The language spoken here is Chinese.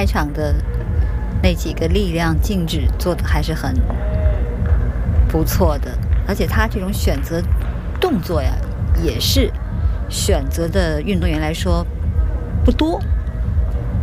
开场的那几个力量静止做的还是很不错的，而且他这种选择动作呀，也是选择的运动员来说不多。